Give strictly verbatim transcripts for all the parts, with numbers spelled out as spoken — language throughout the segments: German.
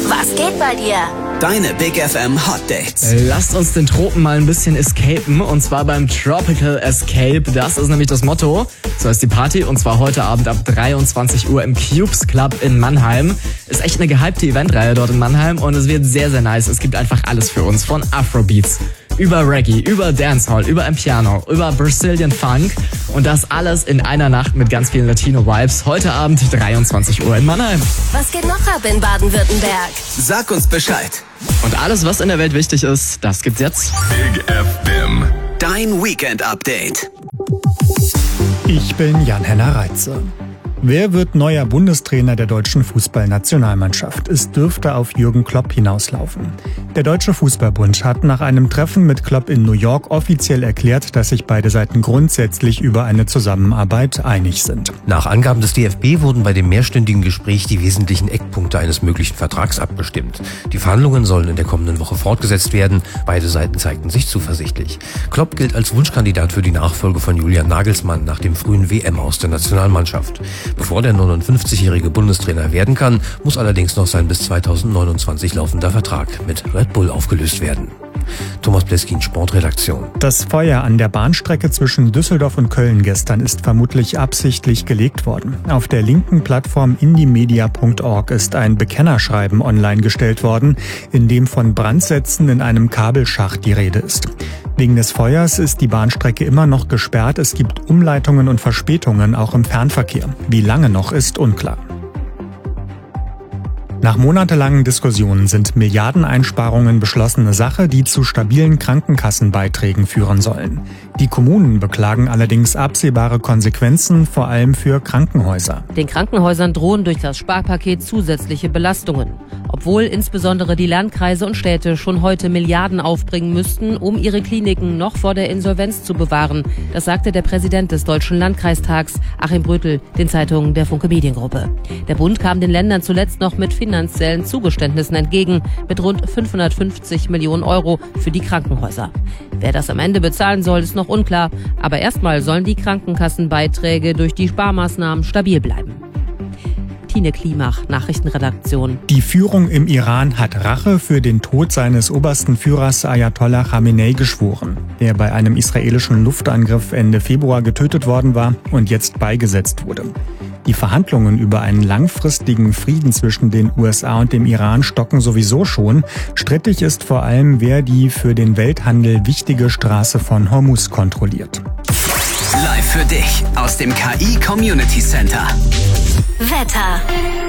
Was geht bei dir? Deine Big F M Hot Dates. Lasst uns den Tropen mal ein bisschen escapen, und zwar beim Tropical Escape. Das ist nämlich das Motto. So heißt die Party, und zwar heute Abend ab dreiundzwanzig Uhr im Cubes Club in Mannheim. Ist echt eine gehypte Eventreihe dort in Mannheim und es wird sehr, sehr nice. Es gibt einfach alles für uns, von Afrobeats über Reggae, über Dancehall, über Piano, über Brazilian Funk, und das alles in einer Nacht mit ganz vielen Latino-Vibes. Heute Abend dreiundzwanzig Uhr in Mannheim. Was geht noch ab in Baden-Württemberg? Sag uns Bescheid. Und alles, was in der Welt wichtig ist, das gibt's jetzt. Big F M. Dein Weekend-Update. Ich bin Jan-Henner Reitze. Wer wird neuer Bundestrainer der deutschen Fußballnationalmannschaft? Es dürfte auf Jürgen Klopp hinauslaufen. Der Deutsche Fußballbund hat nach einem Treffen mit Klopp in New York offiziell erklärt, dass sich beide Seiten grundsätzlich über eine Zusammenarbeit einig sind. Nach Angaben des D F B wurden bei dem mehrstündigen Gespräch die wesentlichen Eckpunkte eines möglichen Vertrags abgestimmt. Die Verhandlungen sollen in der kommenden Woche fortgesetzt werden. Beide Seiten zeigten sich zuversichtlich. Klopp gilt als Wunschkandidat für die Nachfolge von Julian Nagelsmann nach dem frühen W M-Aus der Nationalmannschaft. Bevor der neunundfünfzigjährige Bundestrainer werden kann, muss allerdings noch sein bis zweitausendneunundzwanzig laufender Vertrag mit Red Bull aufgelöst werden. Thomas Pleskin, Sportredaktion. Das Feuer an der Bahnstrecke zwischen Düsseldorf und Köln gestern ist vermutlich absichtlich gelegt worden. Auf der linken Plattform indiemedia punkt org ist ein Bekennerschreiben online gestellt worden, in dem von Brandsätzen in einem Kabelschacht die Rede ist. Wegen des Feuers ist die Bahnstrecke immer noch gesperrt. Es gibt Umleitungen und Verspätungen auch im Fernverkehr. Wie lange noch, ist unklar. Nach monatelangen Diskussionen sind Milliardeneinsparungen beschlossene Sache, die zu stabilen Krankenkassenbeiträgen führen sollen. Die Kommunen beklagen allerdings absehbare Konsequenzen, vor allem für Krankenhäuser. Den Krankenhäusern drohen durch das Sparpaket zusätzliche Belastungen. Obwohl insbesondere die Landkreise und Städte schon heute Milliarden aufbringen müssten, um ihre Kliniken noch vor der Insolvenz zu bewahren. Das sagte der Präsident des Deutschen Landkreistags, Achim Brötel, den Zeitungen der Funke Mediengruppe. Der Bund kam den Ländern zuletzt noch mit finanziellen Zugeständnissen entgegen, mit rund fünfhundertfünfzig Millionen Euro für die Krankenhäuser. Wer das am Ende bezahlen soll, ist noch unklar. Aber erstmal sollen die Krankenkassenbeiträge durch die Sparmaßnahmen stabil bleiben. Tine Klimach, Nachrichtenredaktion. Die Führung im Iran hat Rache für den Tod seines obersten Führers Ayatollah Khamenei geschworen, der bei einem israelischen Luftangriff Ende Februar getötet worden war und jetzt beigesetzt wurde. Die Verhandlungen über einen langfristigen Frieden zwischen den U S A und dem Iran stocken sowieso schon. Strittig ist vor allem, wer die für den Welthandel wichtige Straße von Hormuz kontrolliert. Live für dich aus dem K I Community Center. Wetter.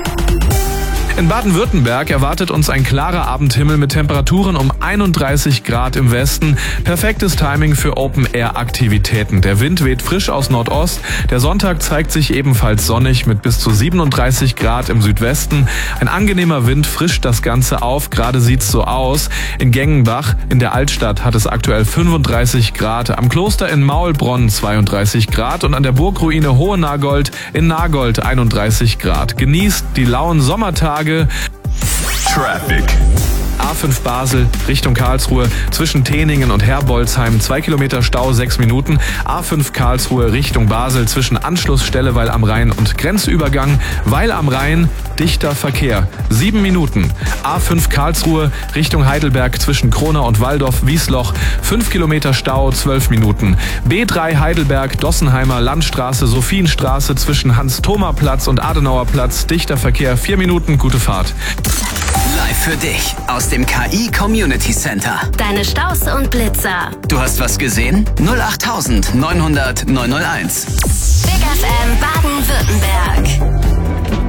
In Baden-Württemberg erwartet uns ein klarer Abendhimmel mit Temperaturen um einunddreißig Grad im Westen. Perfektes Timing für Open-Air-Aktivitäten. Der Wind weht frisch aus Nordost. Der Sonntag zeigt sich ebenfalls sonnig mit bis zu siebenunddreißig Grad im Südwesten. Ein angenehmer Wind frischt das Ganze auf. Gerade sieht's so aus. In Gengenbach in der Altstadt hat es aktuell fünfunddreißig Grad. Am Kloster in Maulbronn zweiunddreißig Grad und an der Burgruine Hohe Nagold in Nagold einunddreißig Grad. Genießt die lauen Sommertage. Traffic. A fünf Basel Richtung Karlsruhe zwischen Teningen und Herbolzheim zwei Kilometer Stau, sechs Minuten. A fünf Karlsruhe Richtung Basel zwischen Anschlussstelle Weil am Rhein und Grenzübergang Weil am Rhein dichter Verkehr, sieben Minuten. A fünf Karlsruhe Richtung Heidelberg zwischen Kronau und Waldorf-Wiesloch fünf Kilometer Stau, zwölf Minuten. B drei Heidelberg Dossenheimer Landstraße Sophienstraße zwischen Hans-Thoma-Platz und Adenauerplatz dichter Verkehr, vier Minuten, gute Fahrt. Live für dich aus dem K I Community Center. Deine Staus und Blitzer. Du hast was gesehen? null acht neunhundert neunhundert neunhunderteins. Big F M Baden-Württemberg.